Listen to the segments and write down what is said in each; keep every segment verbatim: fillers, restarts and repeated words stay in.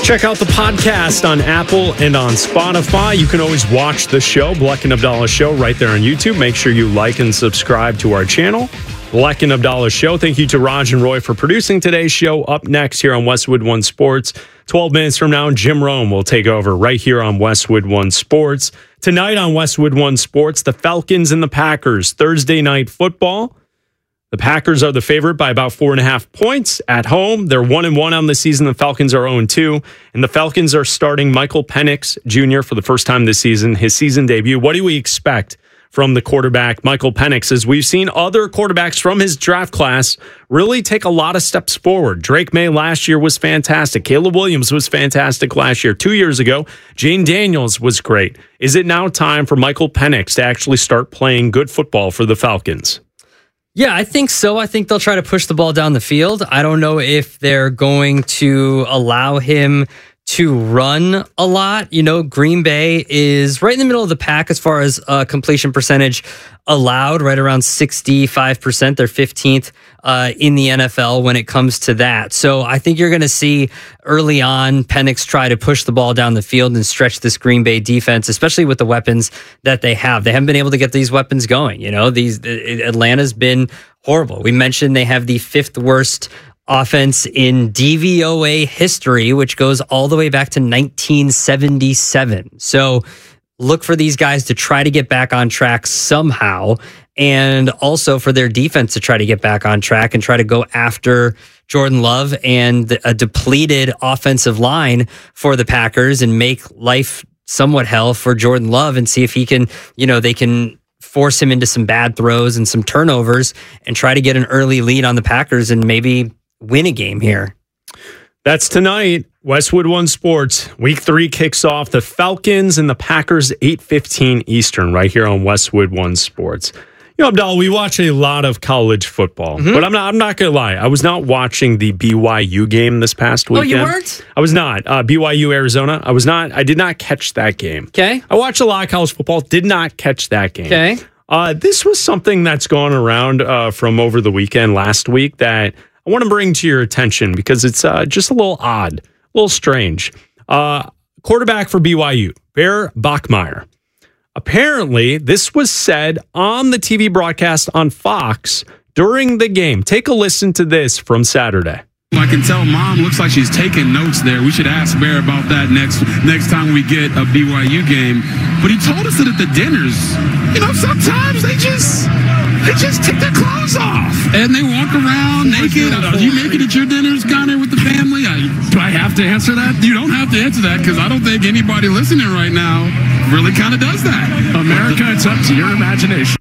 Check out the podcast on Apple and on Spotify. You can always watch the show, Bleck and Abdallah Show, right there on YouTube. Make sure you like and subscribe to our channel, Bleck and Abdallah Show. Thank you to Raj and Roy for producing today's show. Up next here on Westwood One Sports, twelve minutes from now, Jim Rome will take over right here on Westwood One Sports. Tonight on Westwood One Sports, the Falcons and the Packers, Thursday night football. The Packers are the favorite by about four and a half points at home. They're one and one on the season. The Falcons are zero and two, and the Falcons are starting Michael Penix Junior for the first time this season, his season debut. What do we expect from the quarterback, Michael Penix? As we've seen other quarterbacks from his draft class really take a lot of steps forward. Drake May last year was fantastic. Caleb Williams was fantastic last year. Two years ago, Jane Daniels was great. Is it now time for Michael Penix to actually start playing good football for the Falcons? Yeah, I think so. I think they'll try to push the ball down the field. I don't know if they're going to allow him to run a lot. You know, Green Bay is right in the middle of the pack as far as uh, completion percentage allowed, right around sixty-five percent. They're fifteenth uh, in the N F L when it comes to that. So I think you're going to see early on Penix try to push the ball down the field and stretch this Green Bay defense, especially with the weapons that they have. They haven't been able to get these weapons going. You know, these Atlanta's been horrible. We mentioned they have the fifth worst offense in D V O A history, which goes all the way back to nineteen seventy-seven. So look for these guys to try to get back on track somehow, and also for their defense to try to get back on track and try to go after Jordan Love and a depleted offensive line for the Packers and make life somewhat hell for Jordan Love and see if he can, you know, they can force him into some bad throws and some turnovers and try to get an early lead on the Packers and maybe win a game here. That's tonight. Westwood One Sports. Week three kicks off. The Falcons and the Packers, eight fifteen Eastern, right here on Westwood One Sports. You know, Abdallah, we watch a lot of college football, mm-hmm. but I'm not I'm not going to lie. I was not watching the B Y U game this past weekend. Oh, you weren't? I was not. Uh, B Y U, Arizona. I was not. I did not catch that game. Okay. I watched a lot of college football. Did not catch that game. Okay. Uh, this was something that's gone around uh, from over the weekend last week that I want to bring to your attention because it's uh, just a little odd, a little strange. Uh, quarterback for B Y U, Bear Bachmeier. Apparently, this was said on the T V broadcast on Fox during the game. Take a listen to this from Saturday. I can tell Mom looks like she's taking notes there. We should ask Bear about that next next time we get a B Y U game. But he told us that at the dinners, you know, sometimes they just they just take their clothes off and they walk around naked. Are you naked at your dinners, Connor, with the family? I, do I have to answer that? You don't have to answer that because I don't think anybody listening right now really kind of does that. America, it's up to your imagination.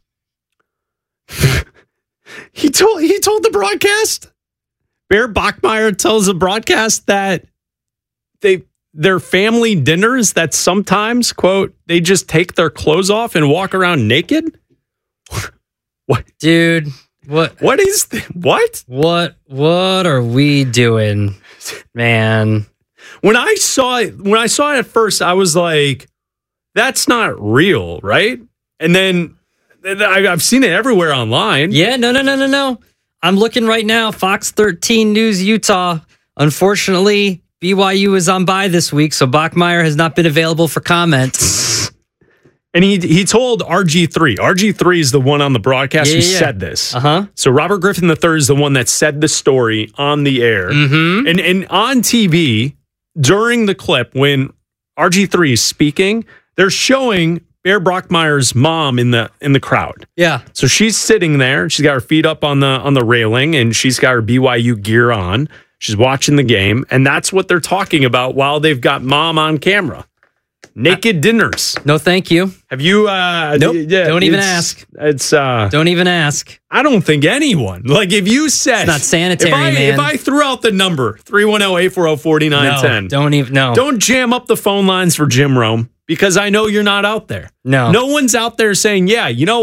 he told he told the broadcast. Bear Bachmeier tells the broadcast that they their family dinners that sometimes, quote, they just take their clothes off and walk around naked. What, dude? What? What is th- what? What? What are we doing, man? When I saw it, when I saw it at first, I was like, "That's not real, right?" And then I've seen it everywhere online. Yeah, no, no, no, no, no. I'm looking right now. Fox thirteen News Utah. Unfortunately, B Y U is on bye this week, so Bachmeier has not been available for comment. And he he told R G three. R G three is the one on the broadcast yeah, who yeah. said this. Uh-huh. So Robert Griffin the third is the one that said the story on the air. Mm-hmm. And, and on T V, during the clip, when R G three is speaking, they're showing Bear Bachmeier's mom in the in the crowd. Yeah. So she's sitting there. She's got her feet up on the on the railing, and she's got her B Y U gear on. She's watching the game, and that's what they're talking about while they've got mom on camera. Naked uh, dinners. No, thank you. Have you? Uh, nope. Yeah, don't even it's, ask. It's. Uh, don't even ask. I don't think anyone. Like if you said, it's not sanitary, if I, man. If I threw out the number three one zero, eight four zero, four nine one zero, no, don't even. No. Don't jam up the phone lines for Jim Rome because I know you're not out there. No. No one's out there saying, yeah, you know.